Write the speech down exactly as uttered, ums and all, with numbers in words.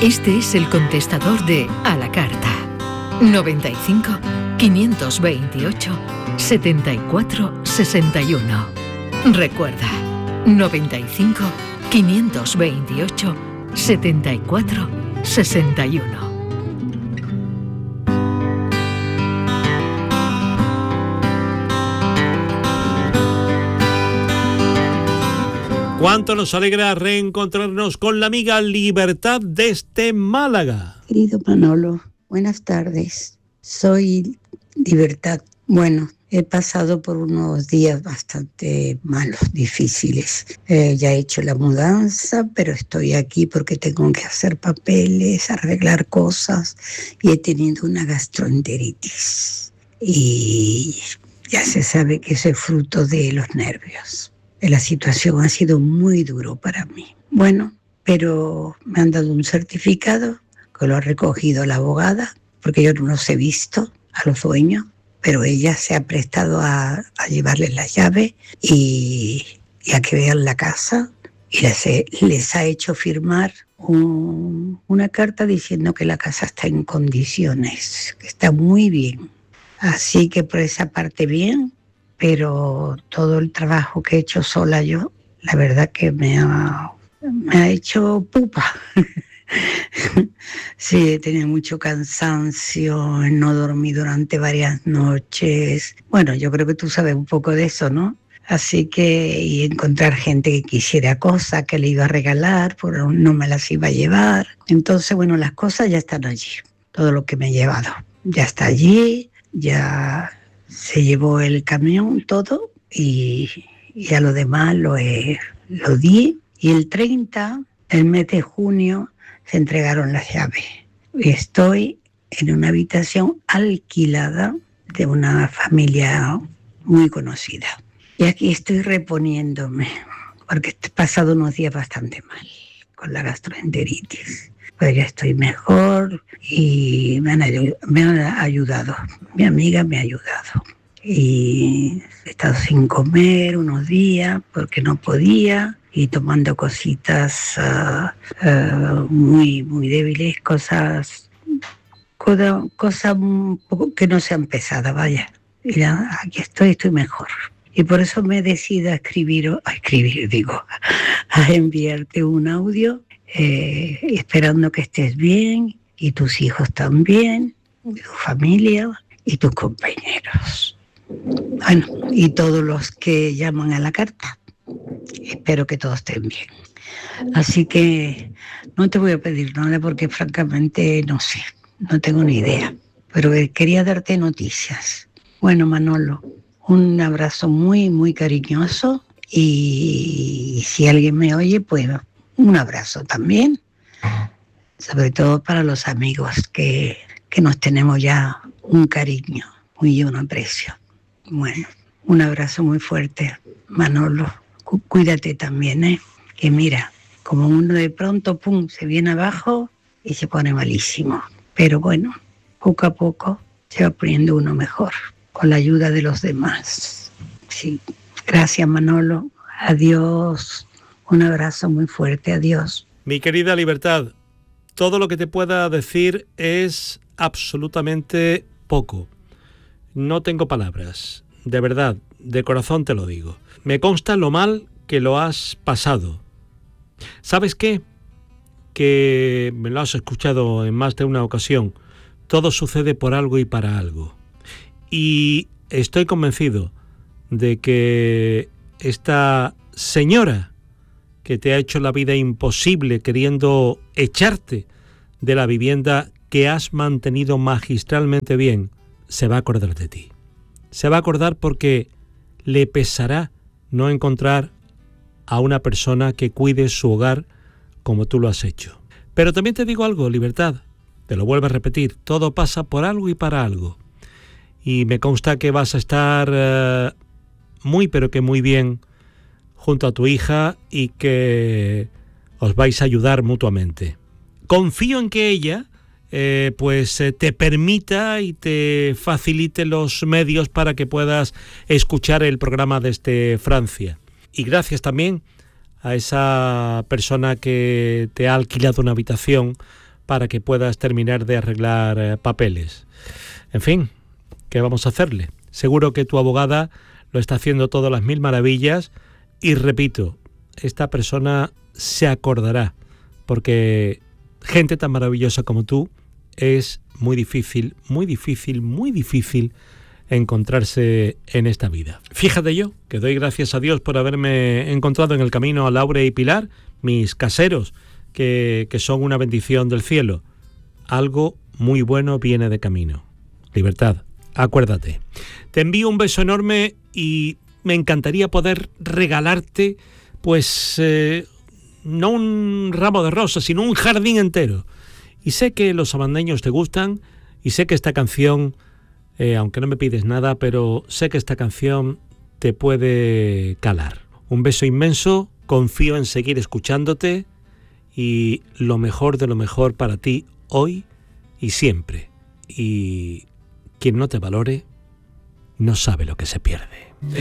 Este es el contestador de A la Carta. noventa y cinco, quinientos veintiocho, setenta y cuatro sesenta y uno. Recuerda, noventa y cinco, quinientos veintiocho, setenta y cuatro sesenta y uno. Cuánto nos alegra reencontrarnos con la amiga Libertad desde Málaga. Querido Manolo, buenas tardes. Soy Libertad. Bueno, he pasado por unos días bastante malos, difíciles. Eh, ya he hecho la mudanza, pero estoy aquí porque tengo que hacer papeles, arreglar cosas y he tenido una gastroenteritis. Y ya se sabe que eso es fruto de los nervios. La situación ha sido muy duro para mí. Bueno, pero me han dado un certificado que lo ha recogido la abogada, porque yo no los he visto a los dueños, pero ella se ha prestado a, a llevarles la llave y, y a que vean la casa y les, he, les ha hecho firmar un, una carta diciendo que la casa está en condiciones, que está muy bien. Así que por esa parte bien. Pero todo el trabajo que he hecho sola yo, la verdad que me ha, me ha hecho pupa. Sí, he tenido mucho cansancio, no dormí durante varias noches. Bueno, yo creo que tú sabes un poco de eso, ¿no? Así que, y encontrar gente que quisiera cosas que le iba a regalar, pero no me las iba a llevar. Entonces, bueno, las cosas ya están allí. Todo lo que me he llevado ya está allí, ya... Se llevó el camión todo y, y a lo demás lo, he, lo di. Y el treinta, el mes de junio, se entregaron las llaves. Y estoy en una habitación alquilada de una familia muy conocida. Y aquí estoy reponiéndome, porque he pasado unos días bastante mal con la gastroenteritis. Pero ya estoy mejor y me han, me han ayudado, mi amiga me ha ayudado. Y he estado sin comer unos días porque no podía y tomando cositas uh, uh, muy, muy débiles, cosas, cosas, cosas un poco que no sean pesadas, vaya. Y ya, aquí estoy, estoy mejor. Y por eso me decido a escribir, a escribir, digo, a enviarte un audio. Eh, esperando que estés bien y tus hijos también, y tu familia y tus compañeros. Bueno, y todos los que llaman a la carta. Espero que todos estén bien. Así que no te voy a pedir nada porque francamente no sé, no tengo ni idea. Pero quería darte noticias. Bueno, Manolo, un abrazo muy, muy cariñoso y si alguien me oye, pues... un abrazo también, sobre todo para los amigos que, que nos tenemos ya un cariño y un aprecio. Bueno, un abrazo muy fuerte, Manolo. Cu- cuídate también, ¿eh? Que mira, como uno de pronto, pum, se viene abajo y se pone malísimo. Pero bueno, poco a poco se va poniendo uno mejor, con la ayuda de los demás. Sí, gracias, Manolo. Adiós. Un abrazo muy fuerte, adiós. Mi querida Libertad, todo lo que te pueda decir es absolutamente poco. No tengo palabras, de verdad, de corazón te lo digo. Me consta lo mal que lo has pasado. ¿Sabes qué? Que me lo has escuchado en más de una ocasión. Todo sucede por algo y para algo. Y estoy convencido de que esta señora que te ha hecho la vida imposible queriendo echarte de la vivienda que has mantenido magistralmente bien, se va a acordar de ti. Se va a acordar porque le pesará no encontrar a una persona que cuide su hogar como tú lo has hecho. Pero también te digo algo, Libertad, te lo vuelvo a repetir, todo pasa por algo y para algo. Y me consta que vas a estar uh, muy pero que muy bien junto a tu hija y que os vais a ayudar mutuamente. Confío en que ella eh, pues eh, te permita y te facilite los medios para que puedas escuchar el programa desde Francia. Y gracias también a esa persona que te ha alquilado una habitación para que puedas terminar de arreglar eh, papeles. En fin, ¿qué vamos a hacerle? Seguro que tu abogada lo está haciendo todo a las mil maravillas y repito, esta persona se acordará, porque gente tan maravillosa como tú es muy difícil, muy difícil, muy difícil encontrarse en esta vida. Fíjate yo, que doy gracias a Dios por haberme encontrado en el camino a Laure y Pilar, mis caseros, que, que son una bendición del cielo. Algo muy bueno viene de camino. Libertad, acuérdate. Te envío un beso enorme y me encantaría poder regalarte, pues, eh, no un ramo de rosas, sino un jardín entero. Y sé que los sabandeños te gustan y sé que esta canción, eh, aunque no me pides nada, pero sé que esta canción te puede calar. Un beso inmenso, confío en seguir escuchándote y lo mejor de lo mejor para ti hoy y siempre. Y quien no te valore, no sabe lo que se pierde.